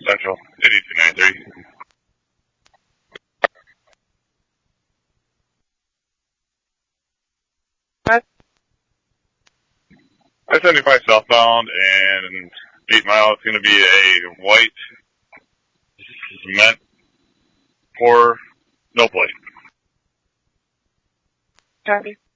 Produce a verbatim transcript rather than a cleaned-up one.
Central, eighty-two ninety-three. I seventy-five southbound and eight mile. It's going to be a white cement pour, no plate. Copy.